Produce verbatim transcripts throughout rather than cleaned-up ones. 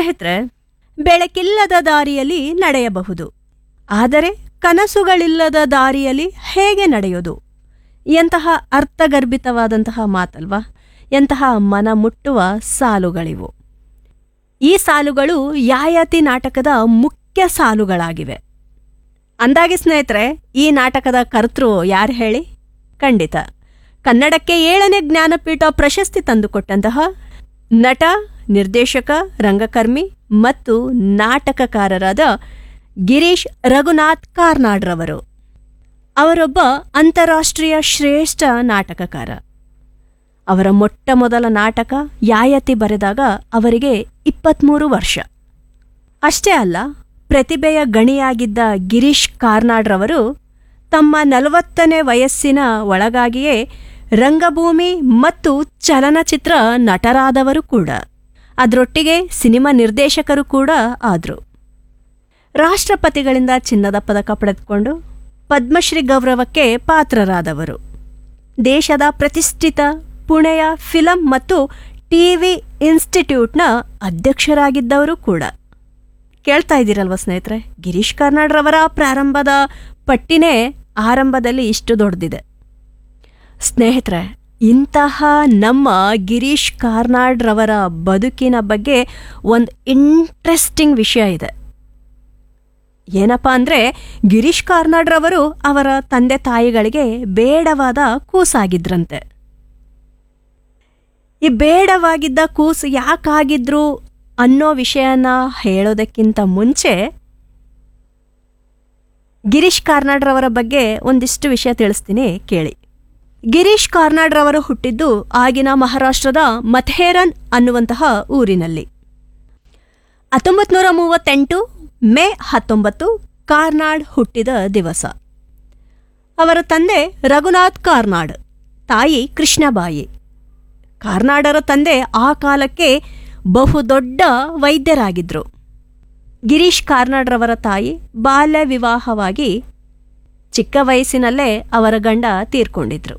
ಸ್ನೇಹಿತರೆ, ಬೆಳಕಿಲ್ಲದ ದಾರಿಯಲ್ಲಿ ನಡೆಯಬಹುದು, ಆದರೆ ಕನಸುಗಳಿಲ್ಲದ ದಾರಿಯಲ್ಲಿ ಹೇಗೆ ನಡೆಯೋದು? ಎಂತಹ ಅರ್ಥಗರ್ಭಿತವಾದಂತಹ ಮಾತಲ್ವಾ? ಎಂತಹ ಮನ ಮುಟ್ಟುವ ಸಾಲುಗಳಿವು. ಈ ಸಾಲುಗಳು ಯಾಯತಿ ನಾಟಕದ ಮುಖ್ಯ ಸಾಲುಗಳಾಗಿವೆ. ಅಂದಾಗೆ ಸ್ನೇಹಿತರೆ, ಈ ನಾಟಕದ ಕರ್ತೃ ಯಾರು ಹೇಳಿ? ಖಂಡಿತ ಕನ್ನಡಕ್ಕೆ ಏಳನೇ ಜ್ಞಾನಪೀಠ ಪ್ರಶಸ್ತಿ ತಂದುಕೊಟ್ಟಂತಹ ನಟ, ನಿರ್ದೇಶಕ, ರಂಗಕರ್ಮಿ ಮತ್ತು ನಾಟಕಕಾರರಾದ ಗಿರೀಶ್ ರಘುನಾಥ್ ಕಾರ್ನಾಡ್ರವರು. ಅವರೊಬ್ಬ ಅಂತಾರಾಷ್ಟ್ರೀಯ ಶ್ರೇಷ್ಠ ನಾಟಕಕಾರ. ಅವರ ಮೊಟ್ಟ ಮೊದಲ ನಾಟಕ ಯಾಯತಿ ಬರೆದಾಗ ಅವರಿಗೆ ಇಪ್ಪತ್ತ್ಮೂರು ವರ್ಷ. ಅಷ್ಟೇ ಅಲ್ಲ, ಪ್ರತಿಭೆಯ ಗಣಿಯಾಗಿದ್ದ ಗಿರೀಶ್ ಕಾರ್ನಾಡ್ರವರು ತಮ್ಮ ನಲವತ್ತನೇ ವಯಸ್ಸಿನ ಒಳಗಾಗಿಯೇ ರಂಗಭೂಮಿ ಮತ್ತು ಚಲನಚಿತ್ರ ನಟರಾದವರು ಕೂಡ. ಅದರೊಟ್ಟಿಗೆ ಸಿನಿಮಾ ನಿರ್ದೇಶಕರು ಕೂಡ ಆದರು. ರಾಷ್ಟ್ರಪತಿಗಳಿಂದ ಚಿನ್ನದ ಪದಕ ಪಡೆದುಕೊಂಡು ಪದ್ಮಶ್ರೀ ಗೌರವಕ್ಕೆ ಪಾತ್ರರಾದವರು. ದೇಶದ ಪ್ರತಿಷ್ಠಿತ ಪುಣೆಯ ಫಿಲಂ ಮತ್ತು ಟಿವಿ ಇನ್ಸ್ಟಿಟ್ಯೂಟ್ನ ಅಧ್ಯಕ್ಷರಾಗಿದ್ದವರು ಕೂಡ. ಕೇಳ್ತಾ ಇದ್ದೀರಲ್ವ ಸ್ನೇಹಿತರೆ, ಗಿರೀಶ್ ಕಾರ್ನಾಡ್ರವರ ಪ್ರಾರಂಭದ ಪಟ್ಟಿನೇ ಆರಂಭದಲ್ಲಿ ಇಷ್ಟು ದೊಡ್ಡದಿದೆ. ಸ್ನೇಹಿತರೆ, ಇಂತಹ ನಮ್ಮ ಗಿರೀಶ್ ಕಾರ್ನಾಡ್ರವರ ಬದುಕಿನ ಬಗ್ಗೆ ಒಂದು ಇಂಟ್ರೆಸ್ಟಿಂಗ್ ವಿಷಯ ಇದೆ. ಏನಪ್ಪ ಅಂದರೆ, ಗಿರೀಶ್ ಕಾರ್ನಾಡ್ರವರು ಅವರ ತಂದೆ ತಾಯಿಗಳಿಗೆ ಬೇಡವಾದ ಕೂಸಾಗಿದ್ರಂತೆ. ಈ ಬೇಡವಾಗಿದ್ದ ಕೂಸು ಯಾಕಾಗಿದ್ರು ಅನ್ನೋ ವಿಷಯನ ಹೇಳೋದಕ್ಕಿಂತ ಮುಂಚೆ ಗಿರೀಶ್ ಕಾರ್ನಾಡ್ರವರ ಬಗ್ಗೆ ಒಂದಿಷ್ಟು ವಿಷಯ ತಿಳಿಸ್ತೀನಿ, ಕೇಳಿ. ಗಿರೀಶ್ ಕಾರ್ನಾಡ್ರವರು ಹುಟ್ಟಿದ್ದು ಆಗಿನ ಮಹಾರಾಷ್ಟ್ರದ ಮಥೇರನ್ ಅನ್ನುವಂತಹ ಊರಿನಲ್ಲಿ. ಹತ್ತೊಂಬತ್ತು ನೂರ ಮೂವತ್ತೆಂಟು ಮೇ ಹತ್ತೊಂಬತ್ತು ಕಾರ್ನಾಡ್ ಹುಟ್ಟಿದ ದಿವಸ. ಅವರ ತಂದೆ ರಘುನಾಥ್ ಕಾರ್ನಾಡ್, ತಾಯಿ ಕೃಷ್ಣಬಾಯಿ. ಕಾರ್ನಾಡರ ತಂದೆ ಆ ಕಾಲಕ್ಕೆ ಬಹುದೊಡ್ಡ ವೈದ್ಯರಾಗಿದ್ದರು. ಗಿರೀಶ್ ಕಾರ್ನಾಡ್ರವರ ತಾಯಿ ಬಾಲ್ಯ ವಿವಾಹವಾಗಿ ಚಿಕ್ಕ ವಯಸ್ಸಿನಲ್ಲೇ ಅವರ ಗಂಡ ತೀರ್ಕೊಂಡಿದ್ರು.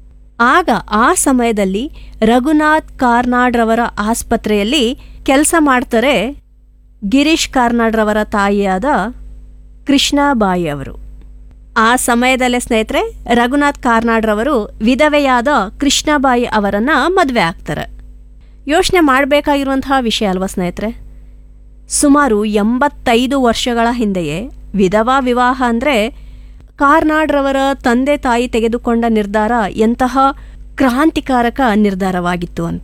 ಆಗ ಆ ಸಮಯದಲ್ಲಿ ರಘುನಾಥ್ ಕಾರ್ನಾಡ್ರವರ ಆಸ್ಪತ್ರೆಯಲ್ಲಿ ಕೆಲಸ ಮಾಡ್ತಾರೆ ಗಿರೀಶ್ ಕಾರ್ನಾಡ್ರವರ ತಾಯಿಯಾದ ಕೃಷ್ಣಬಾಯಿ ಅವರು. ಆ ಸಮಯದಲ್ಲೇ ಸ್ನೇಹಿತರೆ, ರಘುನಾಥ್ ಕಾರ್ನಾಡ್ರವರು ವಿಧವೆಯಾದ ಕೃಷ್ಣಬಾಯಿ ಅವರನ್ನು ಮದುವೆ ಆಗ್ತಾರೆ. ಯೋಚನೆ ಮಾಡಬೇಕಾಗಿರುವಂತಹ ವಿಷಯ ಅಲ್ವಾ ಸ್ನೇಹಿತರೆ? ಸುಮಾರು ಎಂಬತ್ತೈದು ವರ್ಷಗಳ ಹಿಂದೆಯೇ ವಿಧವಾ ವಿವಾಹ ಅಂದರೆ ಕಾರ್ನಾಡ್ರವರ ತಂದೆ ತಾಯಿ ತೆಗೆದುಕೊಂಡ ನಿರ್ಧಾರ ಎಂತಹ ಕ್ರಾಂತಿಕಾರಕ ನಿರ್ಧಾರವಾಗಿತ್ತು ಅಂತ.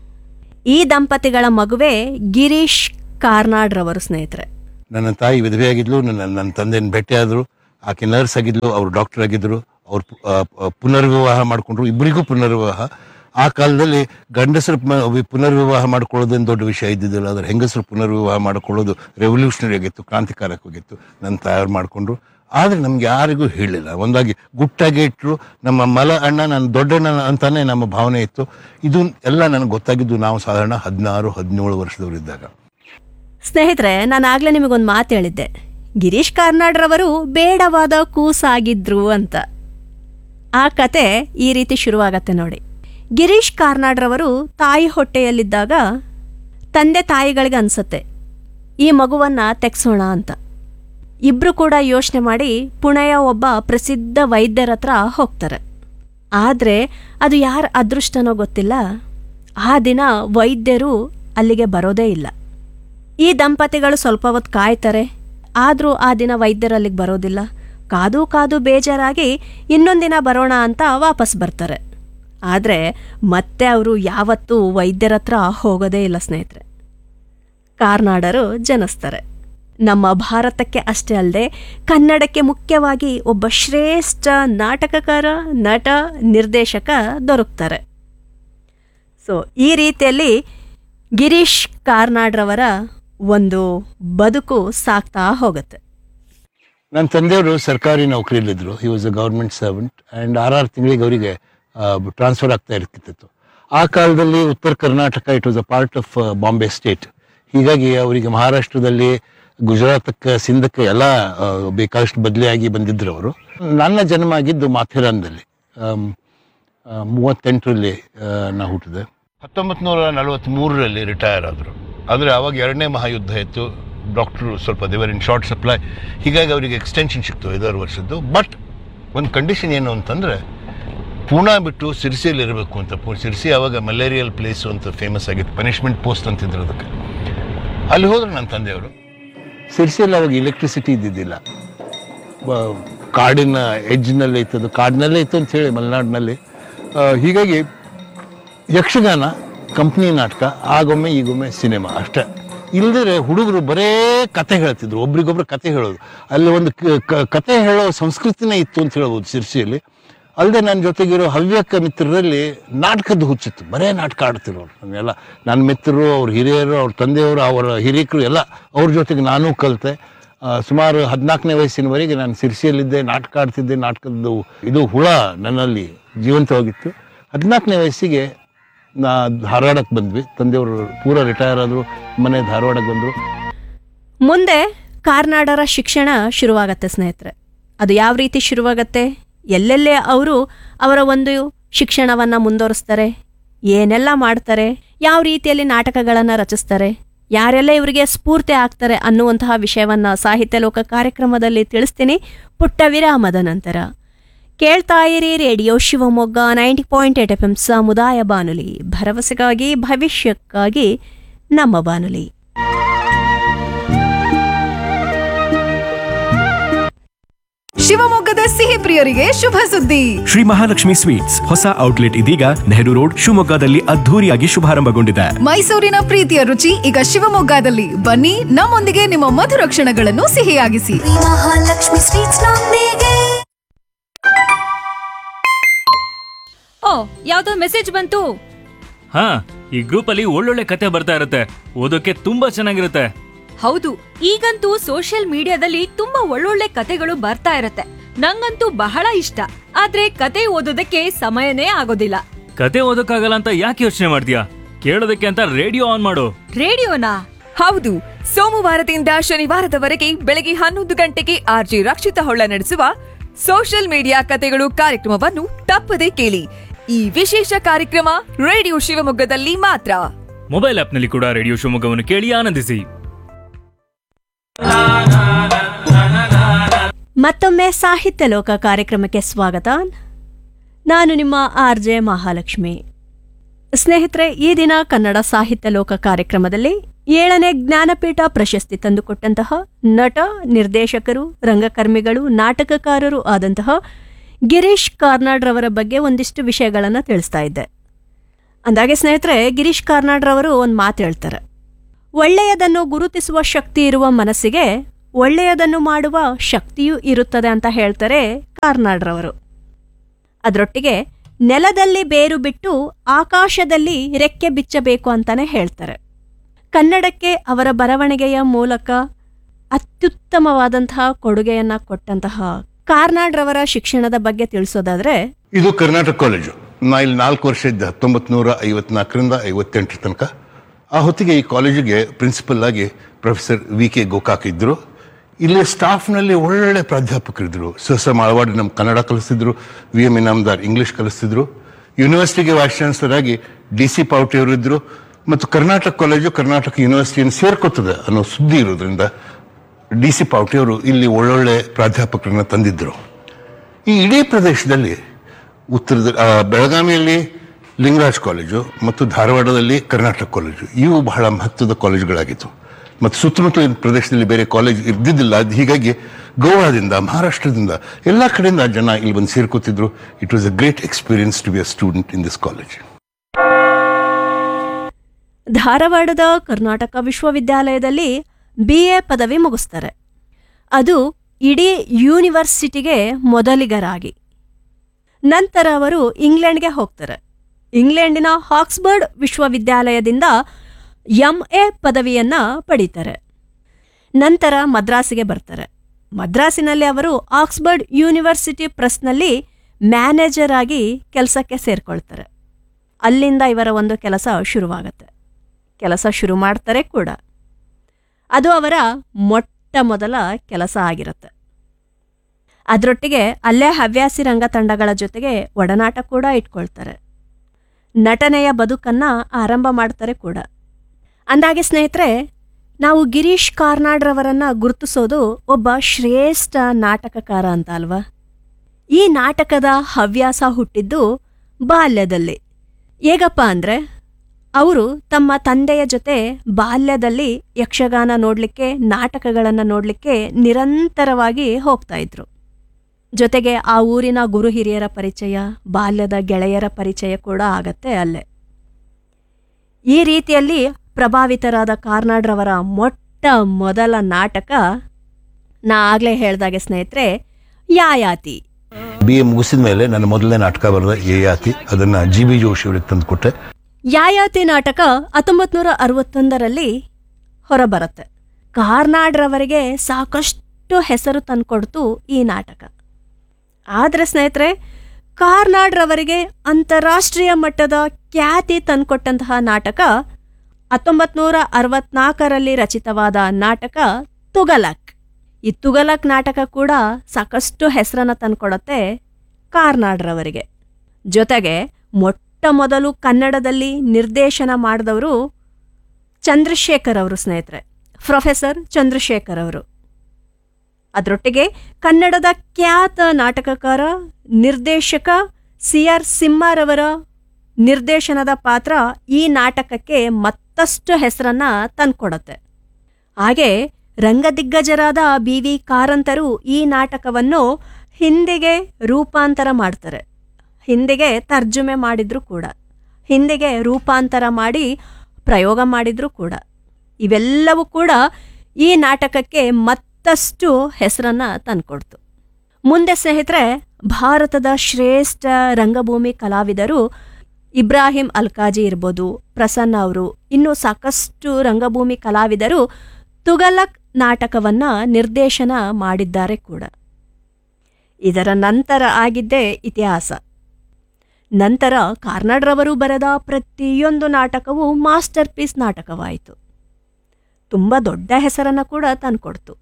ಈ ದಂಪತಿಗಳ ಮಗುವೆ ಗಿರೀಶ್ ಕಾರ್ನಾಡ್ರವರು ಸ್ನೇಹಿತರೆ. ನನ್ನ ತಾಯಿ ವಿಧವೆಯಾಗಿದ್ಲು, ನನ್ನ ನನ್ನ ತಂದೆನ ಭೇಟಿಯಾದರು. ಆಕೆ ನರ್ಸ್ ಆಗಿದ್ಲು, ಅವರು ಡಾಕ್ಟರ್ ಆಗಿದ್ರು. ಅವ್ರು ಪುನರ್ವಿವಾಹ ಮಾಡಿಕೊಂಡ್ರು, ಇಬ್ಬರಿಗೂ ಪುನರ್ವಿವಾಹ. ಆ ಕಾಲದಲ್ಲಿ ಗಂಡಸರು ಪುನರ್ವಿವಾಹ ಮಾಡ್ಕೊಳ್ಳೋದೇನು ದೊಡ್ಡ ವಿಷಯ ಇದ್ದಿದ್ದಿಲ್ಲ, ಆದರೆ ಹೆಂಗಸರು ಪುನರ್ವಿವಾಹ ಮಾಡ್ಕೊಳ್ಳೋದು ರೆವಲ್ಯೂಷನರಿ ಆಗಿತ್ತು, ಕ್ರಾಂತಿಕಾರಕವಾಗಿತ್ತು. ನನ್ನ ತಾಯವ್ರು ಮಾಡಿಕೊಂಡ್ರು. ಆದರೆ ನಮ್ಗೆ ಯಾರಿಗೂ ಹೇಳಿಲ್ಲ. ಒಂದಾಗಿ ಗುಟ್ಟಾಗಿ ಇಟ್ಟರು. ನಮ್ಮ ಮಲ ಅಣ್ಣ ನನ್ನ ದೊಡ್ಡಣ್ಣ ಅಂತಾನೆ ನಮ್ಮ ಭಾವನೆ ಇತ್ತು. ಇದು ಎಲ್ಲ ನನಗೆ ಗೊತ್ತಾಗಿದ್ದು ನಾವು ಸಾಧಾರಣ ಹದಿನಾರು ಹದಿನೇಳು ವರ್ಷದವರಿದ್ದಾಗ. ಸ್ನೇಹಿತರೆ, ನಾನು ಆಗಲೇ ನಿಮಗೊಂದು ಮಾತು ಹೇಳಿದ್ದೆ, ಗಿರೀಶ್ ಕಾರ್ನಾಡ್ರವರು ಬೇಡವಾದ ಕೂಸಾಗಿದ್ರು ಅಂತ. ಆ ಕತೆ ಈ ರೀತಿ ಶುರುವಾಗತ್ತೆ ನೋಡಿ. ಗಿರೀಶ್ ಕಾರ್ನಾಡ್ರವರು ತಾಯಿ ಹೊಟ್ಟೆಯಲ್ಲಿದ್ದಾಗ ತಂದೆ ತಾಯಿಗಳಿಗೆ ಅನ್ಸತ್ತೆ ಈ ಮಗುವನ್ನ ತೆಗ್ಸೋಣ ಅಂತ. ಇಬ್ರು ಕೂಡ ಯೋಚನೆ ಮಾಡಿ ಪುಣೆಯ ಒಬ್ಬ ಪ್ರಸಿದ್ಧ ವೈದ್ಯರ ಹತ್ರ ಹೋಗ್ತಾರೆ. ಆದರೆ ಅದು ಯಾರ ಅದೃಷ್ಟನೋ ಗೊತ್ತಿಲ್ಲ, ಆ ದಿನ ವೈದ್ಯರು ಅಲ್ಲಿಗೆ ಬರೋದೇ ಇಲ್ಲ. ಈ ದಂಪತಿಗಳು ಸ್ವಲ್ಪ ಹೊತ್ತು ಕಾಯ್ತಾರೆ, ಆದರೂ ಆ ದಿನ ವೈದ್ಯರು ಅಲ್ಲಿಗೆ ಬರೋದಿಲ್ಲ. ಕಾದು ಕಾದು ಬೇಜಾರಾಗಿ ಇನ್ನೊಂದಿನ ಬರೋಣ ಅಂತ ವಾಪಸ್ ಬರ್ತಾರೆ. ಆದರೆ ಮತ್ತೆ ಅವರು ಯಾವತ್ತೂ ವೈದ್ಯರ ಹತ್ರ ಹೋಗೋದೇ ಇಲ್ಲ ಸ್ನೇಹಿತರೆ. ಕಾರ್ನಾಡರು ಜನಿಸ್ತಾರೆ. ನಮ್ಮ ಭಾರತಕ್ಕೆ ಅಷ್ಟೇ ಅಲ್ಲದೆ ಕನ್ನಡಕ್ಕೆ ಮುಖ್ಯವಾಗಿ ಒಬ್ಬ ಶ್ರೇಷ್ಠ ನಾಟಕಕಾರ, ನಟ, ನಿರ್ದೇಶಕ ದೊರಕ್ತಾರೆ. ಸೊ ಈ ರೀತಿಯಲ್ಲಿ ಗಿರೀಶ್ ಕಾರ್ನಾಡ್ರವರ ಒಂದು ಬದುಕು ಸಾಕ್ತಾ ಹೋಗುತ್ತೆ. ನನ್ನ ತಂದೆಯವರು ಸರ್ಕಾರಿ ನೌಕರಿಯಲ್ಲಿದ್ದರು. He was a government servant and ಆರಾರು ತಿಂಗಳಿಗೆ ಅವರಿಗೆ ಟ್ರಾನ್ಸ್ಫರ್ ಆಗ್ತಾ ಇರ್ತಿತ್ತು. ಆ ಕಾಲದಲ್ಲಿ ಉತ್ತರ Karnataka it was a part of Bombay state. ಹೀಗಾಗಿ ಅವರಿಗೆ ಮಹಾರಾಷ್ಟ್ರದಲ್ಲಿ, ಗುಜರಾತಕ್ಕೆ, ಸಿಂಧಕ್ಕೆ ಎಲ್ಲ ಬೇಕಾದಷ್ಟು ಬದಲಿಯಾಗಿ ಬಂದಿದ್ರು ಅವರು. ನನ್ನ ಜನ್ಮ ಆಗಿದ್ದು ಮಾಥೇರಾನ್ದಲ್ಲಿ ಮೂವತ್ತೆಂಟರಲ್ಲಿ ನಾ ಹುಟ್ಟಿದೆ. ಹತ್ತೊಂಬತ್ತು ನೂರ ನಲವತ್ತ್ಮೂರರಲ್ಲಿ ರಿಟೈರ್ ಆದರು. ಆದರೆ ಆವಾಗ ಎರಡನೇ ಮಹಾಯುದ್ಧ ಇತ್ತು, ಡಾಕ್ಟ್ರು ಸ್ವಲ್ಪ ದೇವರ್ ಇನ್ ಶಾರ್ಟ್ ಸಪ್ಲೈ, ಹೀಗಾಗಿ ಅವರಿಗೆ ಎಕ್ಸ್ಟೆನ್ಷನ್ ಸಿಕ್ತು ಐದಾರು ವರ್ಷದ್ದು. ಬಟ್ ಒಂದು ಕಂಡೀಷನ್ ಏನು ಅಂತಂದರೆ ಪೂನಾ ಬಿಟ್ಟು ಸಿರ್ಸಿಯಲ್ಲಿ ಇರಬೇಕು ಅಂತ. ಪೂ ಸಿರ್ಸಿ ಆವಾಗ ಮಲೇರಿಯಲ್ ಪ್ಲೇಸು ಅಂತ ಫೇಮಸ್ ಆಗಿತ್ತು, ಪನಿಷ್ಮೆಂಟ್ ಪೋಸ್ಟ್ ಅಂತಿದ್ರು ಅದಕ್ಕೆ. ಅಲ್ಲಿ ಹೋದ್ರೆ ನನ್ನ ತಂದೆಯವರು. ಸಿರ್ಸಿಯಲ್ಲಿ ಅವಾಗ ಇಲೆಕ್ಟ್ರಿಸಿಟಿ ಇದ್ದಿದ್ದಿಲ್ಲ, ಕಾಡಿನ ಎಡ್ಜ್ನಲ್ಲೇ ಇತ್ತದು, ಕಾಡಿನಲ್ಲೇ ಇತ್ತು ಅಂತ ಹೇಳಿ ಮಲೆನಾಡಿನಲ್ಲಿ. ಹೀಗಾಗಿ ಯಕ್ಷಗಾನ, ಕಂಪ್ನಿ ನಾಟಕ, ಆಗೊಮ್ಮೆ ಈಗೊಮ್ಮೆ ಸಿನಿಮಾ ಅಷ್ಟೇ. ಇಲ್ಲದ್ರೆ ಹುಡುಗರು ಬರೇ ಕತೆ ಹೇಳ್ತಿದ್ರು, ಒಬ್ರಿಗೊಬ್ರು ಕತೆ ಹೇಳೋದು. ಅಲ್ಲಿ ಒಂದು ಕತೆ ಹೇಳೋ ಸಂಸ್ಕೃತಿನೇ ಇತ್ತು ಅಂತ ಹೇಳ್ಬೋದು ಸಿರ್ಸಿಯಲ್ಲಿ. ಅಲ್ಲದೆ ನನ್ನ ಜೊತೆಗಿರೋ ಹವ್ಯಕ ಮಿತ್ರರಲ್ಲಿ ನಾಟಕದ ಹುಚ್ಚಿತ್ತು, ಬರೇ ನಾಟಕ ಆಡ್ತಿರೋರು ನಾನೆಲ್ಲ. ನನ್ನ ಮಿತ್ರರು, ಅವ್ರ ಹಿರಿಯರು, ಅವ್ರ ತಂದೆಯವರು, ಅವರ ಹಿರಿಯಕರು ಎಲ್ಲ ಅವ್ರ ಜೊತೆಗೆ ನಾನೂ ಕಲಿತೆ. ಸುಮಾರು ಹದಿನಾಲ್ಕನೇ ವಯಸ್ಸಿನವರೆಗೆ ನಾನು ಸಿರ್ಸಿಯಲ್ಲಿದ್ದೆ, ನಾಟಕ ಆಡ್ತಿದ್ದೆ. ನಾಟಕದ್ದು ಇದು ಹುಳ ನನ್ನಲ್ಲಿ ಜೀವಂತವಾಗಿತ್ತು. ಹದಿನಾಲ್ಕನೇ ವಯಸ್ಸಿಗೆ ನಾ ಧಾರವಾಡಕ್ಕೆ ಬಂದ್ವಿ. ತಂದೆಯವರು ಪೂರ ರಿಟೈರ್ ಆದರು, ಮನೆ ಧಾರವಾಡಕ್ಕೆ ಬಂದರು. ಮುಂದೆ ಕಾರ್ನಾಡರ ಶಿಕ್ಷಣ ಶುರುವಾಗತ್ತೆ ಸ್ನೇಹಿತರೆ. ಅದು ಯಾವ ರೀತಿ ಶುರುವಾಗತ್ತೆ, ಎಲ್ಲೆಲ್ಲೇ ಅವರು ಅವರ ಒಂದು ಶಿಕ್ಷಣವನ್ನು ಮುಂದುವರಿಸ್ತಾರೆ, ಏನೆಲ್ಲ ಮಾಡ್ತಾರೆ, ಯಾವ ರೀತಿಯಲ್ಲಿ ನಾಟಕಗಳನ್ನು ರಚಿಸ್ತಾರೆ, ಯಾರೆಲ್ಲ ಇವರಿಗೆ ಸ್ಫೂರ್ತಿ ಆಗ್ತಾರೆ ಅನ್ನುವಂತಹ ವಿಷಯವನ್ನು ಸಾಹಿತ್ಯ ಲೋಕ ಕಾರ್ಯಕ್ರಮದಲ್ಲಿ ತಿಳಿಸ್ತೀನಿ ಪುಟ್ಟ ವಿರಾಮದ ನಂತರ. ಕೇಳ್ತಾ ಇರಿ radio Shivamogga ninety point eight F M ಸಮುದಾಯ ಬಾನುಲಿ, ಭರವಸೆಗಾಗಿ ಭವಿಷ್ಯಕ್ಕಾಗಿ ನಮ್ಮ ಬಾನುಲಿ. ಶಿವಮೊಗ್ಗದ ಸಿಹಿ ಪ್ರಿಯರಿಗೆ ಶುಭ ಸುದ್ದಿ. ಶ್ರೀ ಮಹಾಲಕ್ಷ್ಮಿ ಸ್ವೀಟ್ಸ್ ಹೊಸ ಔಟ್ಲೆಟ್ ಇದೀಗ ನೆಹರು ರೋಡ್ ಶಿವಮೊಗ್ಗದಲ್ಲಿ ಅದ್ಧೂರಿಯಾಗಿ ಶುಭಾರಂಭಗೊಂಡಿದೆ. ಮೈಸೂರಿನ ಪ್ರೀತಿಯ ರುಚಿ ಈಗ ಶಿವಮೊಗ್ಗದಲ್ಲಿ. ಬನ್ನಿ, ನಮ್ಮೊಂದಿಗೆ ನಿಮ್ಮ ಮಧುರ ಕ್ಷಣಗಳನ್ನು ಸಿಹಿಯಾಗಿಸಿ. ಮಹಾಲಕ್ಷ್ಮಿ ಸ್ವೀಟ್ಸ್ ನೊಂದಿಗೆ. ಓ, ಯಾವ್ದೋ ಮೆಸೇಜ್ ಬಂತು. ಹಾ, ಈ ಗ್ರೂಪ್ ಅಲ್ಲಿ ಒಳ್ಳೊಳ್ಳೆ ಕತೆ ಬರ್ತಾ ಇರುತ್ತೆ, ಓದೋಕೆ ತುಂಬಾ ಚೆನ್ನಾಗಿರುತ್ತೆ. ಹೌದು, ಈಗಂತೂ ಸೋಷಿಯಲ್ ಮೀಡಿಯಾದಲ್ಲಿ ತುಂಬಾ ಒಳ್ಳೊಳ್ಳೆ ಕತೆಗಳು ಬರ್ತಾ ಇರತ್ತೆ. ನಂಗಂತೂ ಬಹಳ ಇಷ್ಟ. ಆದ್ರೆ ಕತೆ ಓದೋದಕ್ಕೆ ಸಮಯನೇ ಆಗೋದಿಲ್ಲ. ಕತೆ ಓದೋಕ್ಕಾಗಲ್ಲ ಅಂತ ಯಾಕೆ ಯೋಚನೆ ಮಾಡ್ತೀಯಾ? ಕೇಳೋದಕ್ಕೆ ಅಂತ ರೇಡಿಯೋ ಆನ್ ಮಾಡು. ರೇಡಿಯೋನಾ? ಹೌದು, ಸೋಮವಾರದಿಂದ ಶನಿವಾರದವರೆಗೆ ಬೆಳಗ್ಗೆ ಹನ್ನೊಂದು ಗಂಟೆಗೆ ಆರ್ಜಿ ರಕ್ಷಿತ ಹೊಳ್ಳ ನಡೆಸುವ ಸೋಷಿಯಲ್ ಮೀಡಿಯಾ ಕತೆಗಳು ಕಾರ್ಯಕ್ರಮವನ್ನು ತಪ್ಪದೇ ಕೇಳಿ. ಈ ವಿಶೇಷ ಕಾರ್ಯಕ್ರಮ ರೇಡಿಯೋ ಶಿವಮೊಗ್ಗದಲ್ಲಿ ಮಾತ್ರ. ಮೊಬೈಲ್ ಆಪ್ನಲ್ಲಿ ಕೂಡ ರೇಡಿಯೋ ಶಿವಮೊಗ್ಗವನ್ನು ಕೇಳಿ ಆನಂದಿಸಿ. ಮತ್ತೊಮ್ಮೆ ಸಾಹಿತ್ಯ ಲೋಕ ಕಾರ್ಯಕ್ರಮಕ್ಕೆ ಸ್ವಾಗತ. ನಾನು ನಿಮ್ಮ ಆರ್ ಜೆ ಮಹಾಲಕ್ಷ್ಮಿ. ಸ್ನೇಹಿತರೆ, ಈ ದಿನ ಕನ್ನಡ ಸಾಹಿತ್ಯ ಲೋಕ ಕಾರ್ಯಕ್ರಮದಲ್ಲಿ ಏಳನೇ ಜ್ಞಾನಪೀಠ ಪ್ರಶಸ್ತಿ ತಂದುಕೊಟ್ಟಂತಹ ನಟ, ನಿರ್ದೇಶಕರು, ರಂಗಕರ್ಮಿಗಳು, ನಾಟಕಕಾರರು ಆದಂತಹ ಗಿರೀಶ್ ಕಾರ್ನಾಡ್ರವರ ಬಗ್ಗೆ ಒಂದಿಷ್ಟು ವಿಷಯಗಳನ್ನು ತಿಳಿಸ್ತಾ ಇದ್ದೆ. ಅಂದಾಗೆ ಸ್ನೇಹಿತರೆ, ಗಿರೀಶ್ ಕಾರ್ನಾಡ್ರವರು ಒಂದು ಮಾತು ಹೇಳ್ತಾರೆ. ಒಳ್ಳೆಯದನ್ನು ಗುರುತಿಸುವ ಶಕ್ತಿ ಇರುವ ಮನಸ್ಸಿಗೆ ಒಳ್ಳೆಯದನ್ನು ಮಾಡುವ ಶಕ್ತಿಯೂ ಇರುತ್ತದೆ ಅಂತ ಹೇಳ್ತಾರೆ ಕಾರ್ನಾಡ್ರವರು. ಅದರೊಟ್ಟಿಗೆ ನೆಲದಲ್ಲಿ ಬೇರು ಬಿಟ್ಟು ಆಕಾಶದಲ್ಲಿ ರೆಕ್ಕೆ ಬಿಚ್ಚಬೇಕು ಅಂತಾನೆ ಹೇಳ್ತಾರೆ. ಕನ್ನಡಕ್ಕೆ ಅವರ ಬರವಣಿಗೆಯ ಮೂಲಕ ಅತ್ಯುತ್ತಮವಾದಂತಹ ಕೊಡುಗೆಯನ್ನ ಕೊಟ್ಟಂತಹ ಕಾರ್ನಾಡ್ರವರ ಶಿಕ್ಷಣದ ಬಗ್ಗೆ ತಿಳಿಸೋದಾದ್ರೆ, ಇದು ಕರ್ನಾಟಕ ಕಾಲೇಜು. ನಾ ಇಲ್ಲಿ ನಾಲ್ಕು ವರ್ಷ ಇದ್ದೆ, ಹತ್ತೊಂಬತ್ತು ನೂರ ಐವತ್ನಾಲ್ಕರಿಂದ ಐವತ್ತೆಂಟರ ತನಕ. ಆ ಹೊತ್ತಿಗೆ ಈ ಕಾಲೇಜಿಗೆ ಪ್ರಿನ್ಸಿಪಲ್ ಆಗಿ ಪ್ರೊಫೆಸರ್ ವಿ ಕೆ ಗೋಕಾಕ್ ಇದ್ದರು. ಇಲ್ಲಿ ಸ್ಟಾಫ್ನಲ್ಲಿ ಒಳ್ಳೆ ಪ್ರಾಧ್ಯಾಪಕರಿದ್ದರು. ಸಹಸ ಮಾಳವಾಡಿ ನಮ್ಮ Kannada ಕಲಿಸ್ತಿದ್ರು, V M Inamdar English ಕಲಿಸ್ತಿದ್ರು. ಯೂನಿವರ್ಸಿಟಿಗೆ vice chancellor ಆಗಿ ಡಿ ಸಿ ಪಾವಟಿಯವರಿದ್ದರು. ಮತ್ತು ಕರ್ನಾಟಕ ಕಾಲೇಜು ಕರ್ನಾಟಕ ಯೂನಿವರ್ಸಿಟಿಯನ್ನು ಸೇರ್ಕೋತದೆ ಅನ್ನೋ ಸುದ್ದಿ ಇರೋದ್ರಿಂದ ಡಿ ಸಿ ಪಾವಟಿಯವರು ಇಲ್ಲಿ ಒಳ್ಳೊಳ್ಳೆ ಪ್ರಾಧ್ಯಾಪಕರನ್ನ ತಂದಿದ್ದರು. ಈ ಇಡೀ ಪ್ರದೇಶದಲ್ಲಿ ಉತ್ತರದ ಬೆಳಗಾವಿಯಲ್ಲಿ ಲಿಂಗರಾಜ್ ಕಾಲೇಜು ಮತ್ತು ಧಾರವಾಡದಲ್ಲಿ ಕರ್ನಾಟಕ ಕಾಲೇಜು, ಇವು ಬಹಳ ಮಹತ್ವದ ಕಾಲೇಜುಗಳಾಗಿತ್ತು. ಮತ್ತು ಸುತ್ತಮುತ್ತಲಿನ ಪ್ರದೇಶದಲ್ಲಿ ಬೇರೆ ಕಾಲೇಜ್ ಇದ್ದಿದ್ದಿಲ್ಲ. ಹೀಗಾಗಿ ಗೋವಾದಿಂದ, ಮಹಾರಾಷ್ಟ್ರದಿಂದ, ಎಲ್ಲ ಕಡೆಯಿಂದ ಜನ ಇಲ್ಲಿ ಬಂದು ಸೇರ್ಕೋತಿದ್ರು. It was a great experience to be a student in this college. ಧಾರವಾಡದ ಕರ್ನಾಟಕ ವಿಶ್ವವಿದ್ಯಾಲಯದಲ್ಲಿ ಬಿ ಎ ಪದವಿ ಮುಗಿಸ್ತಾರೆ. ಅದು ಇಡೀ ಯೂನಿವರ್ಸಿಟಿಗೆ ಮೊದಲಿಗರಾಗಿ. ನಂತರ ಅವರು ಇಂಗ್ಲೆಂಡ್ಗೆ ಹೋಗ್ತಾರೆ. ಇಂಗ್ಲೆಂಡಿನ ಆಕ್ಸ್ಫರ್ಡ್ ವಿಶ್ವವಿದ್ಯಾಲಯದಿಂದ ಎಂ ಎ ಪದವಿಯನ್ನ ಪಡೀತಾರೆ. ನಂತರ ಮದ್ರಾಸಿಗೆ ಬರ್ತಾರೆ. ಮದ್ರಾಸಿನಲ್ಲಿ ಅವರು ಆಕ್ಸ್ಫರ್ಡ್ ಯೂನಿವರ್ಸಿಟಿ ಪ್ರೆಸ್ನಲ್ಲಿ ಮ್ಯಾನೇಜರ್ ಆಗಿ ಕೆಲಸಕ್ಕೆ ಸೇರ್ಕೊಳ್ತಾರೆ. ಅಲ್ಲಿಂದ ಇವರ ಒಂದು ಕೆಲಸ ಶುರುವಾಗತ್ತೆ. ಕೆಲಸ ಶುರು ಮಾಡ್ತಾರೆ ಕೂಡ. ಅದು ಅವರ ಮೊಟ್ಟ ಮೊದಲ ಕೆಲಸ ಆಗಿರುತ್ತೆ. ಅದರೊಟ್ಟಿಗೆ ಅಲ್ಲೇ ಹವ್ಯಾಸಿ ರಂಗ ತಂಡಗಳ ಜೊತೆಗೆ ಒಡನಾಟ ಕೂಡ ಇಟ್ಕೊಳ್ತಾರೆ. ನಟನೆಯ ಬದುಕನ್ನ ಆರಂಭ ಮಾಡ್ತಾರೆ ಕೂಡ. ಅಂದಾಗೆ ಸ್ನೇಹಿತರೆ, ನಾವು ಗಿರೀಶ್ ಕಾರ್ನಾಡ್ರವರನ್ನ ಗುರುತಿಸೋದು ಒಬ್ಬ ಶ್ರೇಷ್ಠ ನಾಟಕಕಾರ ಅಂತ ಅಲ್ವಾ? ಈ ನಾಟಕದ ಹವ್ಯಾಸ ಹುಟ್ಟಿದ್ದು ಬಾಲ್ಯದಲ್ಲಿ. ಹೇಗಪ್ಪ ಅಂದರೆ, ಅವರು ತಮ್ಮ ತಂದೆಯ ಜೊತೆ ಬಾಲ್ಯದಲ್ಲಿ ಯಕ್ಷಗಾನ ನೋಡಲಿಕ್ಕೆ, ನಾಟಕಗಳನ್ನು ನೋಡಲಿಕ್ಕೆ ನಿರಂತರವಾಗಿ ಹೋಗ್ತಾ ಇದ್ರು. ಜೊತೆಗೆ ಆ ಊರಿನ ಗುರು ಹಿರಿಯರ ಪರಿಚಯ, ಬಾಲ್ಯದ ಗೆಳೆಯರ ಪರಿಚಯ ಕೂಡ ಆಗತ್ತೆ ಅಲ್ಲೇ. ಈ ರೀತಿಯಲ್ಲಿ ಪ್ರಭಾವಿತರಾದ ಕಾರ್ನಾಡ್ರವರ ಮೊಟ್ಟ ಮೊದಲ ನಾಟಕ, ನಾ ಆಗಲೇ ಹೇಳ್ದಾಗೆ ಸ್ನೇಹಿತರೆ, ಯಾಯಾತಿ. ಬಿ ಎ ಮುಗಿಸಿದ ಮೇಲೆ ನನ್ನ ಮೊದಲನೇ ನಾಟಕ ಬರೆದ ಯಯಾತಿ, ಅದನ್ನು ಜಿ ಬಿ ಜೋಶಿ ಅವರಿಗೆ ತಂದು ಕೊಟ್ಟೆ. ಯಾಯಾತಿ ನಾಟಕ ಹತ್ತೊಂಬತ್ತು ನೂರ ಅರವತ್ತೊಂದರಲ್ಲಿ ಹೊರಬರುತ್ತೆ. ಕಾರ್ನಾಡ್ರವರಿಗೆ ಸಾಕಷ್ಟು ಹೆಸರು ತಂದುಕೊಡ್ತು ಈ ನಾಟಕ. ಆದರೆ ಸ್ನೇಹಿತರೆ, ಕಾರ್ನಾಡ್ರವರಿಗೆ ಅಂತಾರಾಷ್ಟ್ರೀಯ ಮಟ್ಟದ ಖ್ಯಾತಿ ತಂದುಕೊಟ್ಟಂತಹ ನಾಟಕ ಹತ್ತೊಂಬತ್ತು ನೂರ ಅರವತ್ನಾಲ್ಕರಲ್ಲಿ ರಚಿತವಾದ ನಾಟಕ ತುಗಲಕ್. ಈ ತುಗಲಕ್ ನಾಟಕ ಕೂಡ ಸಾಕಷ್ಟು ಹೆಸರನ್ನು ತಂದುಕೊಡುತ್ತೆ ಕಾರ್ನಾಡ್ರವರಿಗೆ. ಜೊತೆಗೆ ಮೊಟ್ಟ ಮೊದಲು ಕನ್ನಡದಲ್ಲಿ ನಿರ್ದೇಶನ ಮಾಡಿದವರು ಚಂದ್ರಶೇಖರ್ ಅವರು ಸ್ನೇಹಿತರೆ, ಪ್ರೊಫೆಸರ್ ಚಂದ್ರಶೇಖರ್ ಅವರು. ಅದರೊಟ್ಟಿಗೆ ಕನ್ನಡದ ಖ್ಯಾತ ನಾಟಕಕಾರ, ನಿರ್ದೇಶಕ ಸಿ ಆರ್ ಸಿಂಹರವರ ನಿರ್ದೇಶನದ ಪಾತ್ರ ಈ ನಾಟಕಕ್ಕೆ ಮತ್ತಷ್ಟು ಹೆಸರನ್ನ ತಂದುಕೊಡುತ್ತೆ. ಹಾಗೆ ರಂಗದಿಗ್ಗಜರಾದ ಬಿ ವಿ ಕಾರಂತರು ಈ ನಾಟಕವನ್ನು ಹಿಂದಿಗೆ ರೂಪಾಂತರ ಮಾಡ್ತಾರೆ. ಹಿಂದಿಗೆ ತರ್ಜುಮೆ ಮಾಡಿದ್ರು ಕೂಡ, ಹಿಂದಿಗೆ ರೂಪಾಂತರ ಮಾಡಿ ಪ್ರಯೋಗ ಮಾಡಿದ್ರು ಕೂಡ. ಇವೆಲ್ಲವೂ ಕೂಡ ಈ ನಾಟಕಕ್ಕೆ ಮತ್ತಷ್ಟು ಹೆಸರನ್ನ ತಂದುಕೊಡ್ತು. ಮುಂದೆ ಸ್ನೇಹಿತರೆ, ಭಾರತದ ಶ್ರೇಷ್ಠ ರಂಗಭೂಮಿ ಕಲಾವಿದರು ಇಬ್ರಾಹಿಂ ಅಲ್ಕಾಜಿ ಇರ್ಬೋದು, ಪ್ರಸನ್ನ ಅವರು, ಇನ್ನೂ ಸಾಕಷ್ಟು ರಂಗಭೂಮಿ ಕಲಾವಿದರು ತುಗಲಕ್ ನಾಟಕವನ್ನ ನಿರ್ದೇಶನ ಮಾಡಿದ್ದಾರೆ ಕೂಡ. ಇದರ ನಂತರ ಆಗಿದ್ದೇ ಇತಿಹಾಸ. ನಂತರ ಕಾರ್ನಾಡ್ರವರು ಬರೆದ ಪ್ರತಿಯೊಂದು ನಾಟಕವೂ ಮಾಸ್ಟರ್ ಪೀಸ್ ನಾಟಕವಾಯಿತು. ತುಂಬ ದೊಡ್ಡ ಹೆಸರನ್ನು ಕೂಡ ತಂದುಕೊಡ್ತು.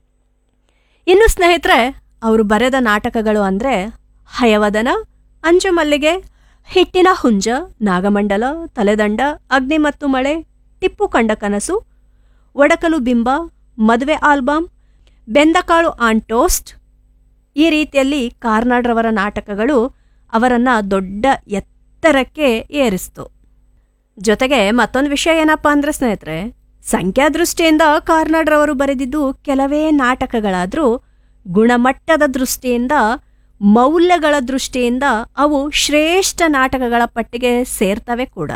ಇನ್ನು ಸ್ನೇಹಿತರೆ, ಅವರು ಬರೆದ ನಾಟಕಗಳು ಅಂದರೆ ಹಯವದನ, ಅಂಜುಮಲ್ಲಿಗೆ, ಹಿಟ್ಟಿನ ಹುಂಜ, ನಾಗಮಂಡಲ, ತಲೆದಂಡ, ಅಗ್ನಿ ಮತ್ತು ಮಳೆ, ಟಿಪ್ಪು ಕಂಡ ಕನಸು, ಒಡಕಲು ಬಿಂಬ, ಮದುವೆ ಆಲ್ಬಮ್, ಬೆಂದಕಾಳು ಆನ್ ಟೋಸ್ಟ್. ಈ ರೀತಿಯಲ್ಲಿ ಕಾರ್ನಾಡ್ರವರ ನಾಟಕಗಳು ಅವರನ್ನು ದೊಡ್ಡ ಎತ್ತರಕ್ಕೆ ಏರಿಸ್ತು. ಜೊತೆಗೆ ಮತ್ತೊಂದು ವಿಷಯ ಏನಪ್ಪ ಅಂದರೆ ಸ್ನೇಹಿತರೆ, ಸಂಖ್ಯಾದೃಷ್ಟಿಯಿಂದ ಕಾರ್ನಾಡ್ರವರು ಬರೆದಿದ್ದು ಕೆಲವೇ ನಾಟಕಗಳಾದರೂ ಗುಣಮಟ್ಟದ ದೃಷ್ಟಿಯಿಂದ, ಮೌಲ್ಯಗಳ ದೃಷ್ಟಿಯಿಂದ ಅವು ಶ್ರೇಷ್ಠ ನಾಟಕಗಳ ಪಟ್ಟಿಗೆ ಸೇರ್ತವೆ ಕೂಡ.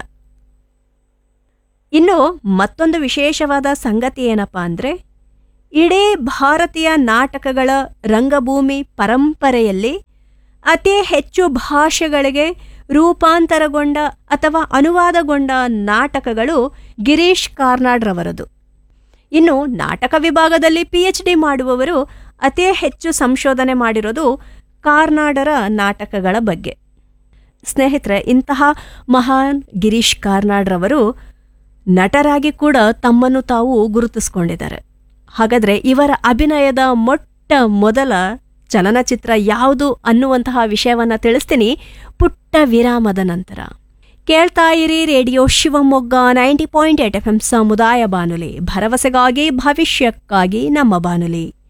ಇನ್ನು ಮತ್ತೊಂದು ವಿಶೇಷವಾದ ಸಂಗತಿ ಏನಪ್ಪ ಅಂದರೆ, ಇಡೀ ಭಾರತೀಯ ನಾಟಕಗಳ ರಂಗಭೂಮಿ ಪರಂಪರೆಯಲ್ಲಿ ಅತಿ ಹೆಚ್ಚು ಭಾಷೆಗಳಿಗೆ ರೂಪಾಂತರಗೊಂಡ ಅಥವಾ ಅನುವಾದಗೊಂಡ ನಾಟಕಗಳು ಗಿರೀಶ್ ಕಾರ್ನಾಡ್ರವರದು. ಇನ್ನು ನಾಟಕ ವಿಭಾಗದಲ್ಲಿ ಪಿ ಎಚ್ ಡಿ ಮಾಡುವವರು ಅತಿ ಹೆಚ್ಚು ಸಂಶೋಧನೆ ಮಾಡಿರೋದು ಕಾರ್ನಾಡರ ನಾಟಕಗಳ ಬಗ್ಗೆ. ಸ್ನೇಹಿತರೆ, ಇಂತಹ ಮಹಾನ್ ಗಿರೀಶ್ ಕಾರ್ನಾಡ್ರವರು ನಟರಾಗಿ ಕೂಡ ತಮ್ಮನ್ನು ತಾವು ಗುರುತಿಸ್ಕೊಂಡಿದ್ದಾರೆ. ಹಾಗಾದರೆ ಇವರ ಅಭಿನಯದ ಮೊಟ್ಟ ಮೊದಲ ಚಲನಚಿತ್ರ ಯಾವುದು ಅನ್ನುವಂತಹ ವಿಷಯವನ್ನು ತಿಳಿಸ್ತೀನಿ ಪುಟ್ಟ ವಿರಾಮದ ನಂತರ. ಕೇಳ್ತಾ ಇರಿ radio Shivamogga ninety point eight F M ಸಮುದಾಯ ಬಾನುಲಿ, ಭರವಸೆಗಾಗಿ ಭವಿಷ್ಯಕ್ಕಾಗಿ ನಮ್ಮ ಬಾನುಲಿ.